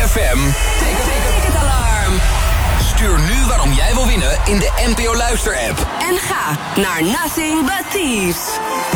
FM. Ticketalarm. Stuur nu waarom jij wil winnen in de NPO Luister-app. En ga naar Nothing But Thieves.